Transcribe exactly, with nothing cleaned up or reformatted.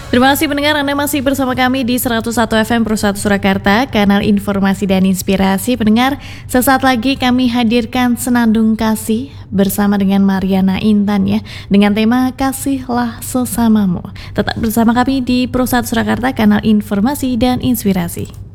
Terima kasih pendengar, Anda masih bersama kami di seratus satu F M Pro satu Surakarta, kanal informasi dan inspirasi. Pendengar, sesaat lagi kami hadirkan Senandung Kasih bersama dengan Mariana Intan ya, dengan tema Kasihlah Sesamamu. Tetap bersama kami di Pro satu Surakarta, kanal informasi dan inspirasi.